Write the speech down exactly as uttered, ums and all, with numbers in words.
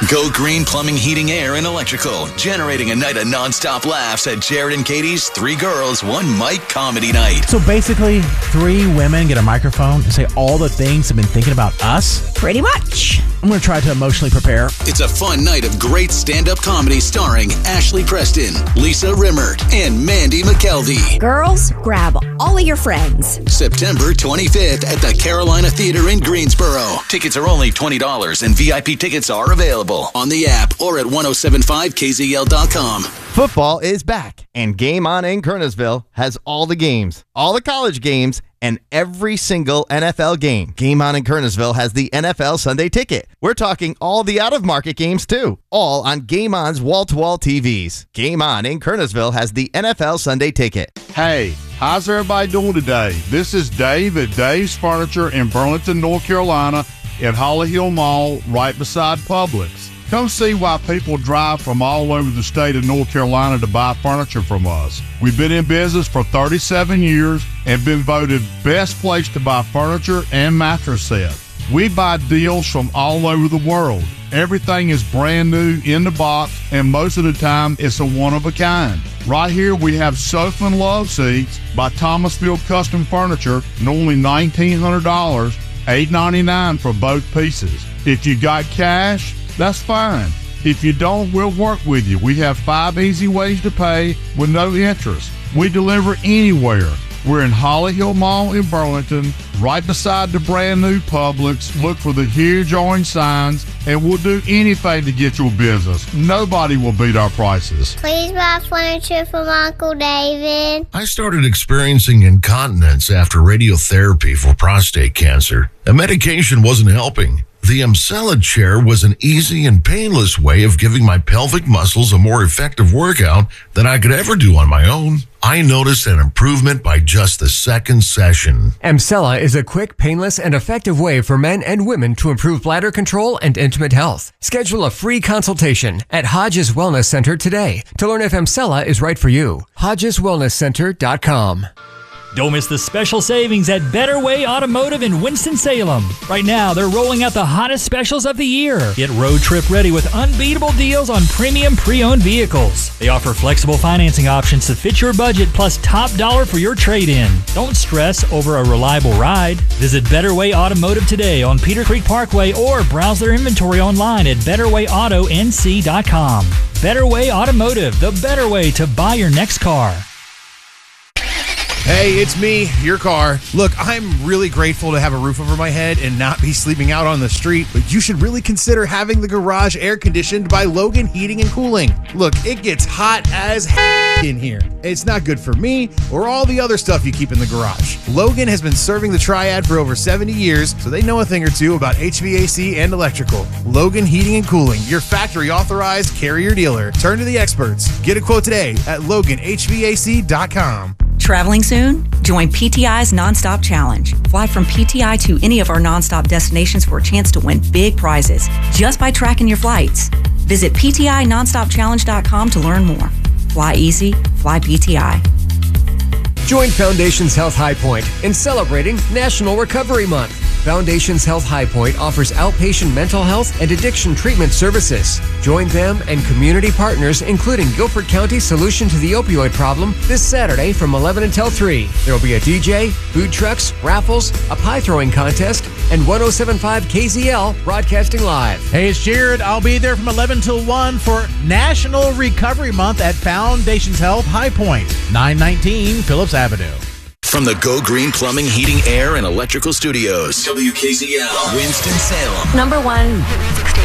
Go Green Plumbing, Heating, Air, and Electrical. Generating a night of nonstop laughs at Jared and Katie's Three Girls, One Mic Comedy Night. So basically, three women get a microphone and say all the things they've been thinking about us? Pretty much. I'm going to try to emotionally prepare. It's a fun night of great stand-up comedy starring Ashley Preston, Lisa Rimmert, and Mandy McKelvey. Girls, grab all of your friends. September twenty-fifth at the Carolina Theater in Greensboro. Tickets are only twenty dollars and V I P tickets are available on the app or at ten seventy-five K Z L dot com. Football is back, and Game On in Kernersville has all the games, all the college games, and every single N F L game. Game On in Kernersville has the N F L Sunday Ticket. We're talking all the out-of-market games, too, all on Game On's wall-to-wall T Vs. Game On in Kernersville has the N F L Sunday Ticket. Hey, how's everybody doing today? This is Dave at Dave's Furniture in Burlington, North Carolina at Holly Hill Mall right beside Publix. Come see why people drive from all over the state of North Carolina to buy furniture from us. We've been in business for thirty-seven years and been voted best place to buy furniture and mattress sets. We buy deals from all over the world. Everything is brand new in the box, and most of the time it's a one-of-a-kind. Right here we have sofa and love seats by Thomasville Custom Furniture, and only nineteen hundred dollars, eight ninety-nine for both pieces. If you got cash, that's fine. If you don't, we'll work with you. We have five easy ways to pay with no interest. We deliver anywhere. We're in Holly Hill Mall in Burlington, right beside the brand new Publix. Look for the huge orange signs, and we'll do anything to get your business. Nobody will beat our prices. Please buy furniture from Uncle David. I started experiencing incontinence after radiotherapy for prostate cancer. The medication wasn't helping. The Emsella chair was an easy and painless way of giving my pelvic muscles a more effective workout than I could ever do on my own. I noticed an improvement by just the second session. Emsella is a quick, painless, and effective way for men and women to improve bladder control and intimate health. Schedule a free consultation at Hodges Wellness Center today to learn if Emsella is right for you. Hodges Wellness Center dot com. Don't miss the special savings at Better Way Automotive in Winston-Salem. Right now, they're rolling out the hottest specials of the year. Get road trip ready with unbeatable deals on premium pre-owned vehicles. They offer flexible financing options to fit your budget plus top dollar for your trade-in. Don't stress over a reliable ride. Visit Better Way Automotive today on Peter Creek Parkway or browse their inventory online at better way auto n c dot com. Better Way Automotive, the better way to buy your next car. Hey, it's me, your car. Look, I'm really grateful to have a roof over my head and not be sleeping out on the street, but you should really consider having the garage air conditioned by Logan Heating and Cooling. Look, it gets hot as heck in here. It's not good for me or all the other stuff you keep in the garage. Logan has been serving the Triad for over seventy years, so they know a thing or two about H V A C and electrical. Logan Heating and Cooling, your factory authorized carrier dealer. Turn to the experts. Get a quote today at Logan H V A C dot com. Traveling soon? Join P T I's Nonstop Challenge. Fly from P T I to any of our nonstop destinations for a chance to win big prizes just by tracking your flights. Visit P T I nonstop challenge dot com to learn more. Fly easy, fly P T I. Join Foundations Health High Point in celebrating National Recovery Month. Foundations Health High Point offers outpatient mental health and addiction treatment services. Join them and community partners, including Guilford County Solution to the Opioid Problem, this Saturday from eleven until three. There will be a D J, food trucks, raffles, a pie throwing contest, and ten seventy-five K Z L broadcasting live. Hey, it's Jared. I'll be there from eleven till one for National Recovery Month at Foundations Health High Point, nine nineteen Phillips Avenue. From the Go Green Plumbing, Heating, Air, and Electrical Studios, W K Z L, Winston-Salem. Number one.